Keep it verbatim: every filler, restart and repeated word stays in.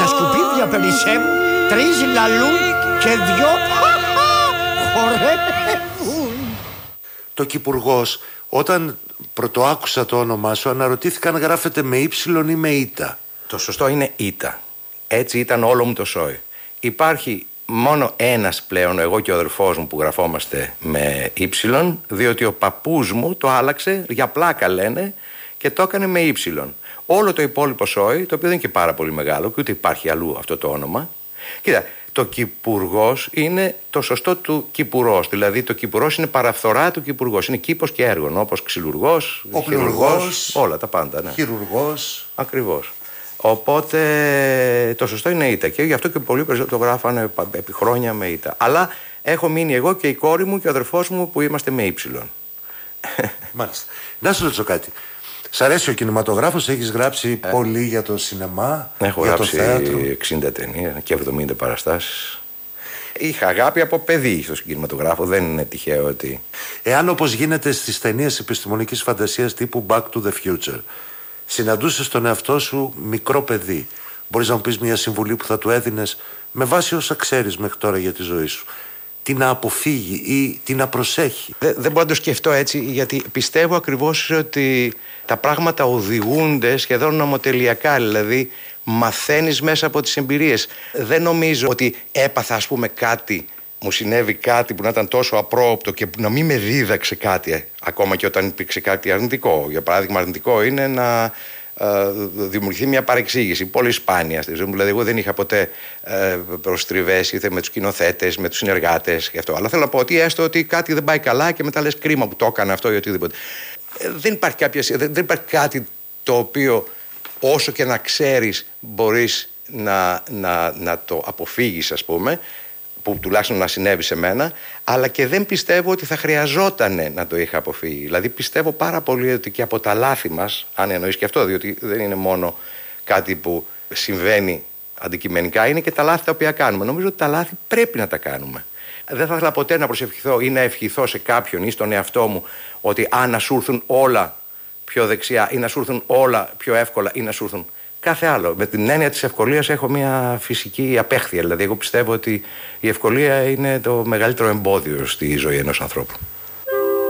Τα σκουπίδια περισσεύουν, τρεις λαλούν και δυο χορεύουν. Το Κυπουργός, όταν πρωτοάκουσα το όνομά σου, αναρωτήθηκα αν γράφεται με ύψιλον ή με ήτα. Το σωστό είναι ήτα. Έτσι ήταν όλο μου το σόι. Υπάρχει μόνο ένας πλέον, εγώ και ο αδερφός μου, που γραφόμαστε με ύψιλον, διότι ο παππούς μου το άλλαξε, για πλάκα λένε, και το έκανε με ύψιλον. Όλο το υπόλοιπο σόι, το οποίο δεν είναι και πάρα πολύ μεγάλο και ούτε υπάρχει αλλού αυτό το όνομα. Κοίτα, το Κυπουργός είναι το σωστό του Κυπουρός. Δηλαδή το Κυπουρός είναι παραφθορά του Κυπουργός. Είναι κήπος και έργων, όπως ξυλουργός, χειρουργός, όλα τα πάντα. Ναι. Χειρουργός. Ακριβώς. Οπότε το σωστό είναι ήτα. Και γι' αυτό και πολλοί περισσότερο το γράφανε επί χρόνια με ήτα. Αλλά έχω μείνει εγώ και η κόρη μου και ο αδερφός μου που είμαστε με ύψιλον. Μάλιστα. Να σου ρωτήσω κάτι. Σ' αρέσει ο κινηματογράφος, έχεις γράψει ε. πολύ για το σινεμά, έχω για γράψει το θέατρο. εξήντα ταινίες και εβδομήντα παραστάσεις. Είχα αγάπη από παιδί στον κινηματογράφο, δεν είναι τυχαίο ότι... Εάν, όπως γίνεται στις ταινίες επιστημονικής φαντασίας τύπου Back to the Future, συναντούσες τον εαυτό σου μικρό παιδί, μπορείς να μου πεις μια συμβουλή που θα του έδινες με βάση όσα ξέρεις μέχρι τώρα για τη ζωή σου? Τι να αποφύγει ή τι να προσέχει? Δεν, δεν μπορώ να το σκεφτώ έτσι, γιατί πιστεύω ακριβώς ότι τα πράγματα οδηγούνται σχεδόν νομοτελειακά. Δηλαδή μαθαίνεις μέσα από τις εμπειρίες. Δεν νομίζω ότι έπαθα, ας πούμε, κάτι, μου συνέβη κάτι που να ήταν τόσο απρόοπτο και να μην με δίδαξε κάτι, ακόμα και όταν υπήρξε κάτι αρνητικό. Για παράδειγμα, αρνητικό είναι να Uh, δημιουργηθεί μια παρεξήγηση πολύ σπάνια στη ζωή μου. Δηλαδή, εγώ δεν είχα ποτέ uh, προστριβές είτε με τους σκηνοθέτες, με τους συνεργάτες και αυτό. Αλλά θέλω να πω ότι έστω ότι κάτι δεν πάει καλά και μετά λες κρίμα που το έκανα αυτό ή οτιδήποτε. Ε, δεν, υπάρχει κάποια, δεν, δεν υπάρχει κάτι το οποίο όσο και να ξέρεις μπορείς να, να, να το αποφύγεις, ας πούμε, που τουλάχιστον να συνέβη σε μένα, αλλά και δεν πιστεύω ότι θα χρειαζόταν να το είχα αποφύγει. Δηλαδή πιστεύω πάρα πολύ ότι και από τα λάθη μας, αν εννοείς και αυτό, διότι δεν είναι μόνο κάτι που συμβαίνει αντικειμενικά, είναι και τα λάθη τα οποία κάνουμε. Νομίζω ότι τα λάθη πρέπει να τα κάνουμε. Δεν θα ήθελα ποτέ να προσευχηθώ ή να ευχηθώ σε κάποιον ή στον εαυτό μου ότι αν να σου έρθουν όλα πιο δεξιά ή να σου έρθουν όλα πιο εύκολα ή να σου έρθουν κάθε άλλο. Με την έννοια της ευκολίας έχω μια φυσική απέχθεια. Δηλαδή, εγώ πιστεύω ότι η ευκολία είναι το μεγαλύτερο εμπόδιο στη ζωή ενός ανθρώπου.